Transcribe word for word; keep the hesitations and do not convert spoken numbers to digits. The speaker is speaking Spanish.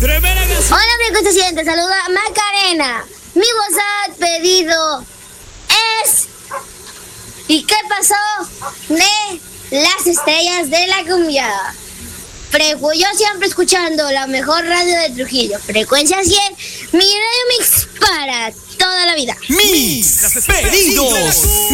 Tremenda canción. Hola, Frecuencia siete, te saluda Macarena. Mi WhatsApp pedido es... ¿Y qué pasó de las estrellas de la cumbia? Frecu, yo siempre escuchando la mejor radio de Trujillo. Frecuencia cien, mi radio mix para toda la vida. Mis pedidos.